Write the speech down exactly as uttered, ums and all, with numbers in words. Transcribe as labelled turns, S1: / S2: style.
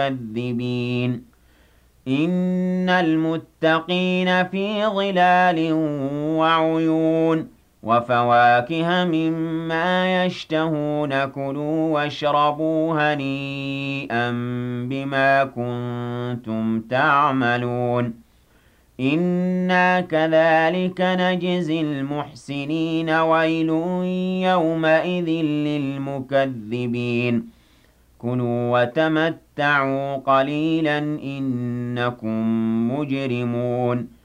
S1: مُكَذِّبِينَ إِنَّ الْمُتَّقِينَ فِي ظِلَالٍ وَعُيُونٍ وَفَوَاكِهَ مِمَّا يَشْتَهُونَ كُلُوا وَاشْرَبُوا هَنِيئًا بِمَا كُنتُمْ تَعْمَلُونَ إِنَّا كَذَٰلِكَ نَجْزِي الْمُحْسِنِينَ وَيْلٌ يَوْمَئِذٍ لِّلْمُكَذِّبِينَ كُلُوا وَتَمَتَّعُوا قَلِيلًا إِنَّكُم مُّجْرِمُونَ